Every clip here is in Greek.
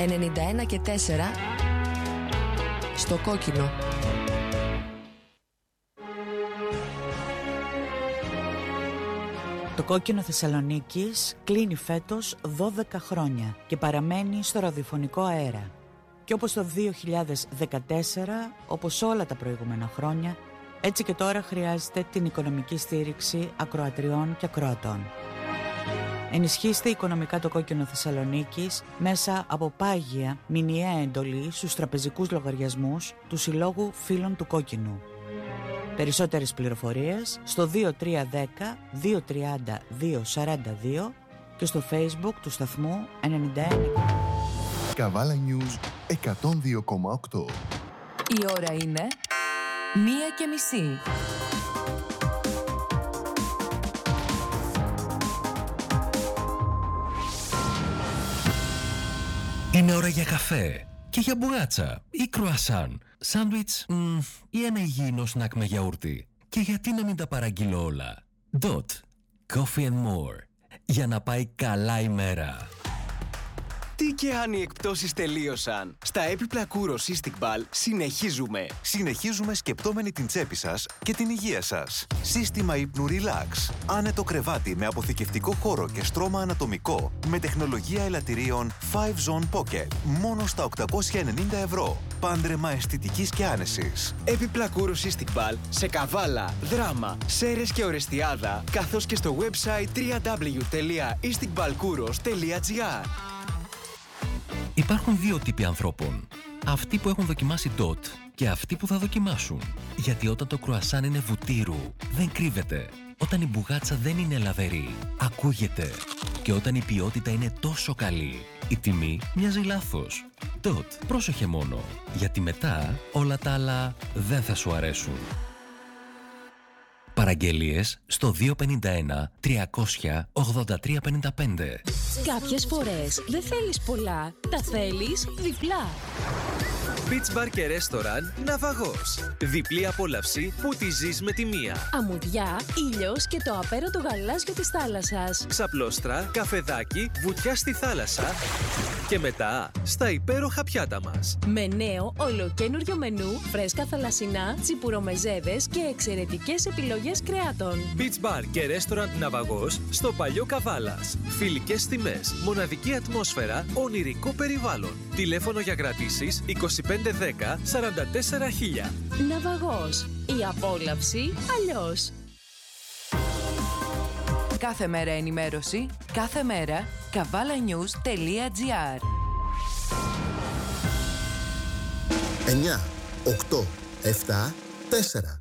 91 και 4 στο κόκκινο. Το κόκκινο Θεσσαλονίκης κλείνει φέτος 12 χρόνια και παραμένει στο ραδιοφωνικό αέρα. Και όπως το 2014, όπως όλα τα προηγούμενα χρόνια, έτσι και τώρα χρειάζεται την οικονομική στήριξη ακροατριών και ακροατών. Ενισχύστε οικονομικά το κόκκινο Θεσσαλονίκης μέσα από πάγια μηνιαία εντολή στους τραπεζικούς λογαριασμούς του Συλλόγου Φίλων του Κόκκινου. Περισσότερες πληροφορίες στο 2310 230 242 και στο Facebook του σταθμού 91. Καβάλα News 102,8. Η ώρα είναι 1:30. Είναι ώρα για καφέ και για μπουγάτσα ή κρουασάν, σάντουιτς ή ένα υγιεινό σνακ με γιαούρτι. Και γιατί να μην τα παραγγείλω όλα. Dot Coffee and More. Για να πάει καλά η μέρα. Τι και αν οι εκπτώσεις τελείωσαν. Στα έπιπλα Kouros Istiqbal συνεχίζουμε σκεπτόμενοι την τσέπη σας και την υγεία σας. Σύστημα ύπνου Relax. Άνετο κρεβάτι με αποθηκευτικό χώρο και στρώμα ανατομικό με τεχνολογία ελαττηρίων 5 Zone Pocket. Μόνο στα 890 ευρώ. Πάντρεμα αισθητικής και άνεσης. Έπιπλα Kouros Istiqbal σε Καβάλα, Δράμα, Σέρρες και Ορεστιάδα, καθώς και στο website www.istiqbalkouros.gr. Υπάρχουν δύο τύποι ανθρώπων. Αυτοί που έχουν δοκιμάσει DOT και αυτοί που θα δοκιμάσουν. Γιατί όταν το κρουασάν είναι βουτύρου, δεν κρύβεται. Όταν η μπουγάτσα δεν είναι λαβερή, ακούγεται. Και όταν η ποιότητα είναι τόσο καλή, η τιμή μοιάζει λάθος. DOT, πρόσεχε μόνο. Γιατί μετά όλα τα άλλα δεν θα σου αρέσουν. Παραγγελίες στο 251 300 8355. Κάποιες φορές δεν θέλεις πολλά, τα θέλεις διπλά. Beach Bar και Restaurant Ναυαγός. Διπλή απόλαυση που τη ζεις με τη μία. Αμμουδιά, ήλιος και το απέραντο γαλάζιο της θάλασσας. Ξαπλώστρα, καφεδάκι, βουτιά στη θάλασσα και μετά στα υπέροχα πιάτα μας. Με νέο ολοκένουργιο μενού, φρέσκα θαλασσινά, τσιπουρομεζέδες και εξαιρετικές επιλογές κρεάτων. Beach Bar και Restaurant Ναυαγός στο Παλιό Καβάλας. Φιλικές τιμές, μοναδική ατμόσφαιρα, ονειρικό περιβάλλον. Τηλέφωνο για κρατήσεις 2510 44 000. Ναυαγός. Η απόλαυση αλλιώς. Κάθε μέρα ενημέρωση, κάθε μέρα kavalanews.gr. 9, 8, 7, 4.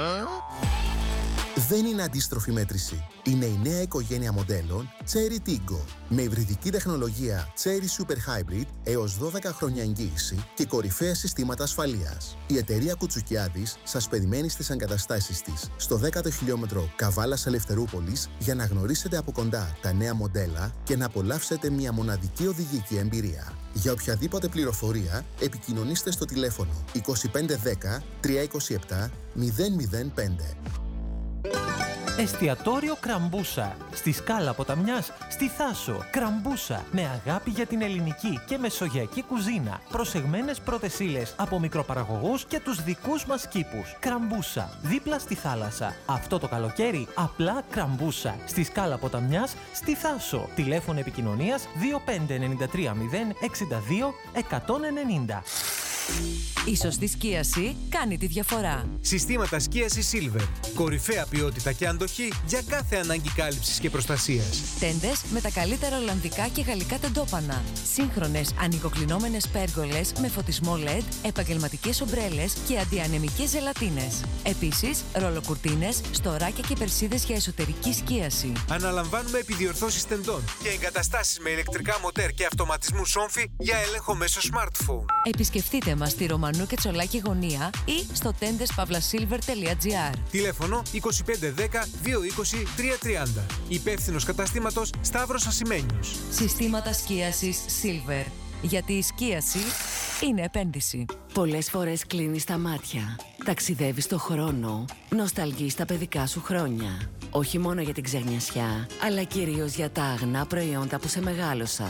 Δεν είναι αντίστροφη μέτρηση. Είναι η νέα οικογένεια μοντέλων Chery Tiggo με υβριδική τεχνολογία Chery Super Hybrid έως 12 χρόνια εγγύηση και κορυφαία συστήματα ασφαλείας. Η εταιρεία Κουτσουκιάδης σας περιμένει στις εγκαταστάσεις της στο 10ο χιλιόμετρο Καβάλας Ελευθερούπολης για να γνωρίσετε από κοντά τα νέα μοντέλα και να απολαύσετε μια μοναδική οδηγική εμπειρία. Για οποιαδήποτε πληροφορία επικοινωνήστε στο τηλέφωνο 2510 327 005. Εστιατόριο Κραμπούσα. Στη Σκάλα Ποταμιάς, στη Θάσο. Κραμπούσα. Με αγάπη για την ελληνική και μεσογειακή κουζίνα. Προσεγμένες πρώτες ύλες από μικροπαραγωγούς και τους δικούς μας κήπους. Κραμπούσα. Δίπλα στη θάλασσα. Αυτό το καλοκαίρι απλά Κραμπούσα. Στη Σκάλα Ποταμιάς, στη Θάσο. Τηλέφωνο επικοινωνίας 2593 062 190. Η σωστή σκίαση κάνει τη διαφορά. Συστήματα σκίασης Silver. Κορυφαία ποιότητα και αντοχή για κάθε ανάγκη κάλυψης και προστασίας. Τέντες με τα καλύτερα ολλανδικά και γαλλικά τεντόπανα. Σύγχρονες ανοιγοκλεινόμενες πέργολες με φωτισμό LED, επαγγελματικές ομπρέλες και αντιανεμικές ζελατίνες. Επίσης, ρολοκουρτίνες, στοράκια και περσίδες για εσωτερική σκίαση. Αναλαμβάνουμε επιδιορθώσεις τεντών και εγκαταστάσεις με ηλεκτρικά μοτέρ και αυτοματισμού σόμφι για έλεγχο μέσω smartphone. Επισκεφτείτε μας στη Ρωμανού και Τσολάκη Γωνία ή στο tendeспavlasilver.gr. Τηλέφωνο 2510 220 330. Υπεύθυνος καταστήματος Σταύρος Ασημένιος. Συστήματα σκίασης Silver. Γιατί η σκίαση είναι επένδυση. Πολλές φορές κλείνεις τα μάτια. Ταξιδεύεις στο χρόνο. Νοσταλγείς τα παιδικά σου χρόνια. Όχι μόνο για την ξενιασιά, αλλά κυρίως για τα αγνά προϊόντα που σε μεγάλωσαν.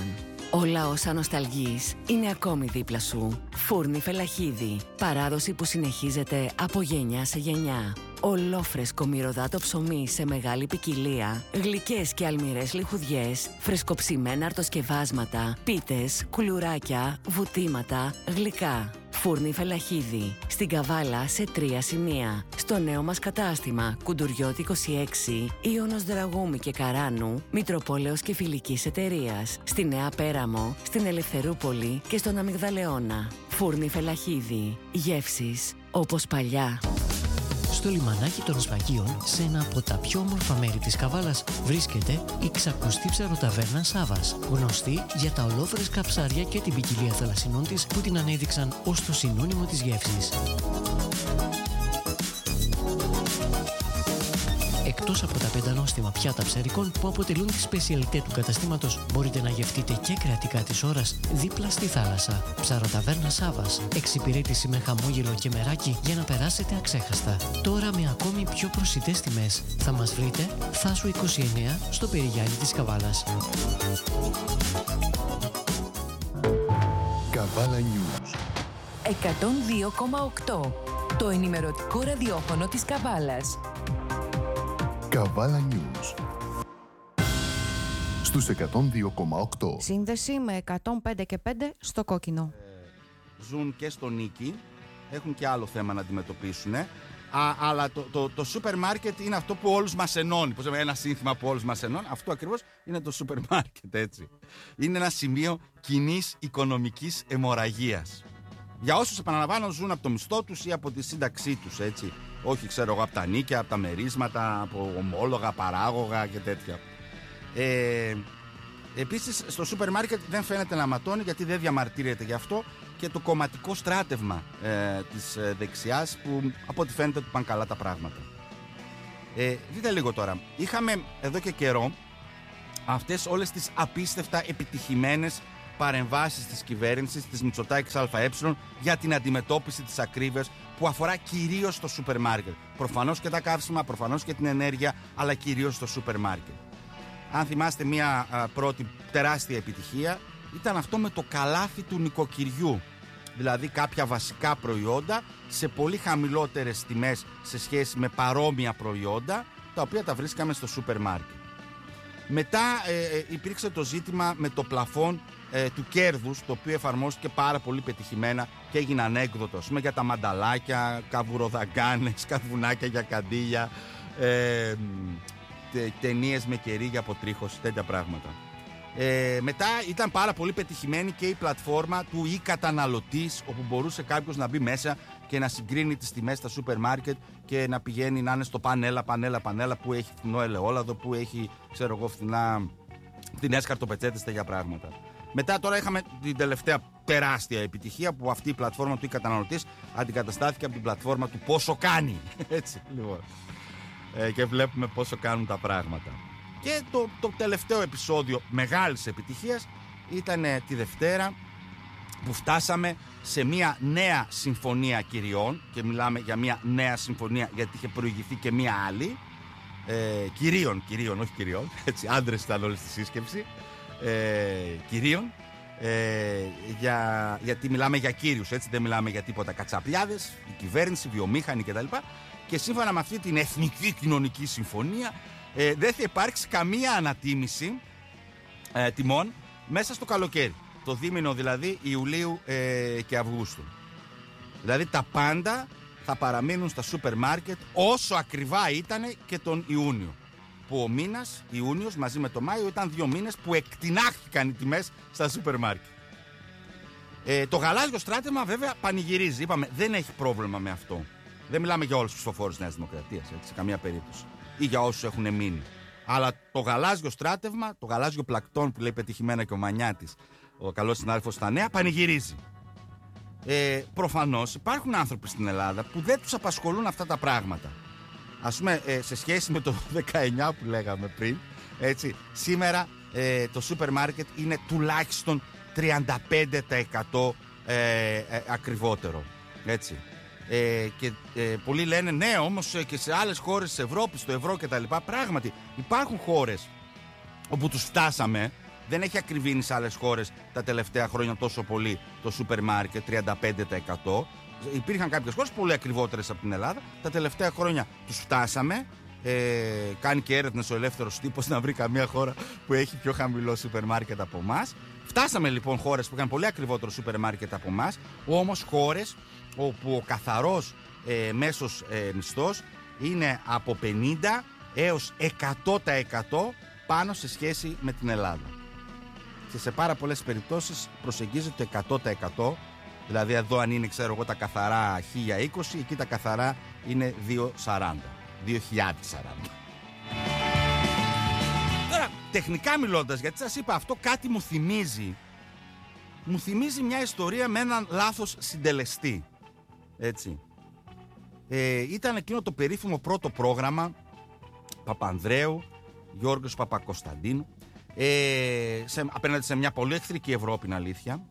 Ο λαός ανοσταλγής είναι ακόμη δίπλα σου. Φούρνη Φελαχίδη. Παράδοση που συνεχίζεται από γενιά σε γενιά. Ολόφρεσκο μυρωδάτο ψωμί σε μεγάλη ποικιλία, γλυκές και αλμυρές λιχουδιές, φρεσκοψημένα αρτοσκευάσματα, πίτες, κουλουράκια, βουτήματα, γλυκά. Φούρνη Φελαχίδη. Στην Καβάλα σε 3 σημεία. Στο νέο μας κατάστημα Κουντουριώτη 26, Ιώνος Δραγούμη και Καράνου, Μητροπόλεως και Φιλικής Εταιρείας. Στη Νέα Πέραμο, στην Ελευθερούπολη και στον Αμυγδαλεώνα. Φούρνη Φελαχίδη. Γεύσεις όπως παλιά. Στο λιμανάκι των Σφαγίων, σε ένα από τα πιο όμορφα μέρη της Καβάλας, βρίσκεται η ξακουστή ψαροταβέρνα Σάβας, γνωστή για τα ολόφρεσκα ψάρια και την ποικιλία θαλασσινών της που την ανέδειξαν ως το συνώνυμο της γεύσης. Εκτός από τα 5 νόστιμα πιάτα ψαρικών που αποτελούν τη σπεσιαλιτέ του καταστήματος, μπορείτε να γευτείτε και κρεατικά της ώρας δίπλα στη θάλασσα. Ψαροταβέρνα Σάβας. Εξυπηρέτηση με χαμόγελο και μεράκι για να περάσετε αξέχαστα. Τώρα με ακόμη πιο προσιτές τιμές. Θα μας βρείτε Θάσου 29 στο Περιγιάννη της Καβάλας. Καβάλα News 102,8. Το ενημερωτικό ραδιόφωνο της Καβάλας. Καβάλα News στους 102,8. Σύνδεση με 105 και 5 στο κόκκινο. Ζουν και στο Νίκη. Έχουν και άλλο θέμα να αντιμετωπίσουν. Αλλά το σούπερ μάρκετ είναι αυτό που όλους μας ενώνει. Πώς λέμε, ένα σύνθημα που όλους μας ενώνει. Αυτό ακριβώς είναι το σούπερ μάρκετ, έτσι. Είναι ένα σημείο κοινής οικονομικής αιμορραγίας. Για όσους, επαναλαμβάνω, ζουν από το μισθό τους ή από τη σύνταξή τους, έτσι. Όχι, ξέρω εγώ, από τα νίκια, από τα μερίσματα, από ομόλογα, παράγωγα και τέτοια. Επίσης, στο σούπερ μάρκετ δεν φαίνεται να ματώνει, γιατί δεν διαμαρτύρεται γι' αυτό και το κομματικό στράτευμα της δεξιάς, που από ό,τι φαίνεται του πάνε καλά τα πράγματα. Δείτε λίγο τώρα. Είχαμε εδώ και καιρό αυτές όλες τις απίστευτα επιτυχημένες παρεμβάσεις της κυβέρνησης, της Μητσοτάκης ΑΕ, για την αντιμετώπιση της ακρίβειας, που αφορά κυρίως το σούπερ μάρκετ. Προφανώς και τα καύσιμα, προφανώς και την ενέργεια, αλλά κυρίως το σούπερ μάρκετ. Αν θυμάστε, μια πρώτη τεράστια επιτυχία ήταν αυτό με το καλάθι του νοικοκυριού. Δηλαδή κάποια βασικά προϊόντα σε πολύ χαμηλότερες τιμές σε σχέση με παρόμοια προϊόντα, τα οποία τα βρίσκαμε στο σούπερ μάρκετ. Μετά υπήρξε το ζήτημα με το πλαφόν του κέρδους, το οποίο εφαρμόστηκε πάρα πολύ πετυχημένα και έγινε ανέκδοτο, ας πούμε, για τα μανταλάκια, καβουροδαγκάνες, καβουνάκια για καντήλια, ταινίες με κερί από τρίχωση, τέτοια πράγματα. Μετά ήταν πάρα πολύ πετυχημένη και η πλατφόρμα του e-καταναλωτής, όπου μπορούσε κάποιος να μπει μέσα και να συγκρίνει τις τιμές στα σούπερ μάρκετ και να πηγαίνει να είναι στο πανέλα που έχει φθηνό ελαιόλαδο, που έχει, ξέρω εγώ, φθηνές χαρτοπετσέτες, τέτοια πράγματα. Μετά τώρα είχαμε την τελευταία τεράστια επιτυχία, που αυτή η πλατφόρμα του e-καταναλωτής αντικαταστάθηκε από την πλατφόρμα του πόσο κάνει. Έτσι, λοιπόν. Και βλέπουμε πόσο κάνουν τα πράγματα. Και το τελευταίο επεισόδιο μεγάλης επιτυχίας ήταν τη Δευτέρα, που φτάσαμε σε μια νέα συμφωνία κυριών, και μιλάμε για μια νέα συμφωνία γιατί είχε προηγηθεί και μια άλλη, κυρίων, όχι κυριών, έτσι, άντρες ήταν όλοι στη σύσκεψη, κυρίων, γιατί μιλάμε για κύριους, έτσι, δεν μιλάμε για τίποτα κατσαπλιάδες, η κυβέρνηση, βιομήχανοι κτλ. Και σύμφωνα με αυτή την Εθνική Κοινωνική Συμφωνία δεν θα υπάρξει καμία ανατίμηση τιμών μέσα στο καλοκαίρι. Το δίμηνο δηλαδή Ιουλίου και Αυγούστου. Δηλαδή τα πάντα θα παραμείνουν στα σούπερ μάρκετ όσο ακριβά ήταν και τον Ιούνιο. Που ο μήνας Ιούνιος μαζί με το Μάιο ήταν 2 μήνες που εκτινάχθηκαν οι τιμές στα σούπερ μάρκετ. Το γαλάζιο στράτευμα βέβαια πανηγυρίζει. Είπαμε, δεν έχει πρόβλημα με αυτό. Δεν μιλάμε για όλους τους ψηφοφόρους της Νέας Δημοκρατίας, έτσι, σε καμία περίπτωση. Ή για όσους έχουν μείνει. Αλλά το γαλάζιο στράτευμα, το γαλάζιο πλακτόν που λέει πετυχημένα και ο Μανιάτης, ο καλός συνάδελφος στα Νέα, πανηγυρίζει. Προφανώς υπάρχουν άνθρωποι στην Ελλάδα που δεν τους απασχολούν αυτά τα πράγματα. Ας πούμε, σε σχέση με το 19 που λέγαμε πριν, έτσι, σήμερα το σούπερ μάρκετ είναι τουλάχιστον 35% ακριβότερο. Έτσι. Και πολλοί λένε ναι, όμως και σε άλλες χώρες της Ευρώπης, στο ευρώ κτλ. Πράγματι υπάρχουν χώρες όπου τους φτάσαμε, δεν έχει ακριβήνει σε άλλες χώρες τα τελευταία χρόνια τόσο πολύ το σούπερ μάρκετ, 35%. Υπήρχαν κάποιες χώρες πολύ ακριβότερες από την Ελλάδα. Τα τελευταία χρόνια τους φτάσαμε. Κάνει και έρευνες ο ελεύθερος τύπος να βρει καμία χώρα που έχει πιο χαμηλό σούπερ μάρκετ από εμάς. Φτάσαμε λοιπόν χώρες που είχαν πολύ ακριβότερο σούπερ μάρκετ από εμάς, όμως χώρες όπου ο καθαρός μέσος μισθός είναι από 50 έως 100% πάνω σε σχέση με την Ελλάδα. Και σε πάρα πολλές περιπτώσεις προσεγγίζεται το 100%. Δηλαδή εδώ αν είναι, ξέρω εγώ, τα καθαρά 1020, εκεί τα καθαρά είναι 240. Τώρα, τεχνικά μιλώντας, γιατί σας είπα αυτό κάτι μου θυμίζει μια ιστορία με έναν λάθος συντελεστή. Έτσι. Ήταν εκείνο το περίφημο πρώτο πρόγραμμα Παπανδρέου, Γιώργος Παπακοσταντίνου, απέναντι σε μια πολύ εχθρική Ευρώπη, είναι αλήθεια.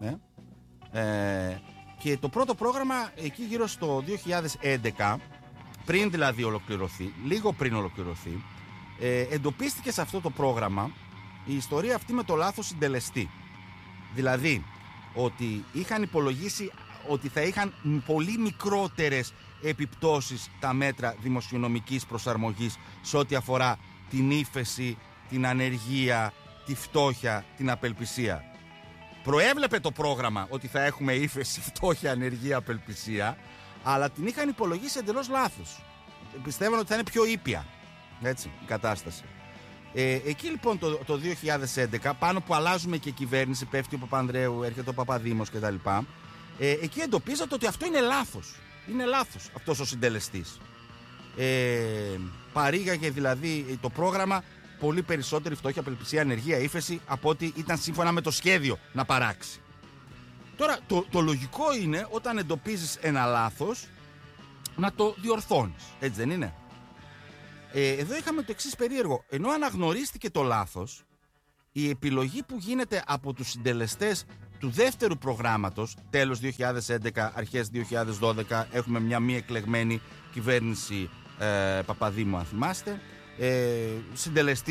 Και το πρώτο πρόγραμμα εκεί γύρω στο 2011, πριν δηλαδή ολοκληρωθεί, λίγο πριν ολοκληρωθεί, εντοπίστηκε σε αυτό το πρόγραμμα η ιστορία αυτή με το λάθος συντελεστή. Δηλαδή ότι είχαν υπολογίσει ότι θα είχαν πολύ μικρότερες επιπτώσεις τα μέτρα δημοσιονομικής προσαρμογής σε ό,τι αφορά την ύφεση, την ανεργία, τη φτώχεια, την απελπισία. Προέβλεπε το πρόγραμμα ότι θα έχουμε ύφεση, φτώχεια, ανεργία, απελπισία, αλλά την είχαν υπολογίσει εντελώς λάθος. Πιστεύαν ότι θα είναι πιο ήπια, έτσι, η κατάσταση. Εκεί λοιπόν το 2011, πάνω που αλλάζουμε και κυβέρνηση, πέφτει ο Παπανδρέου, έρχεται ο Παπαδήμος κτλ. Εκεί εντοπίζατε ότι αυτό είναι λάθος. Είναι λάθος αυτός ο συντελεστής. Παρήγαγε δηλαδή το πρόγραμμα πολύ περισσότερη φτώχεια, απελπισία, ανεργία, ύφεση από ό,τι ήταν σύμφωνα με το σχέδιο να παράξει. Τώρα το λογικό είναι όταν εντοπίζεις ένα λάθος να το διορθώνεις. Έτσι δεν είναι? Εδώ είχαμε το εξής περίεργο. Ενώ αναγνωρίστηκε το λάθος, η επιλογή που γίνεται από τους συντελεστές του δεύτερου προγράμματος, τέλος 2011, αρχές 2012, έχουμε μια μη εκλεγμένη κυβέρνηση Παπαδήμου, αν θυμάστε, συντελεστή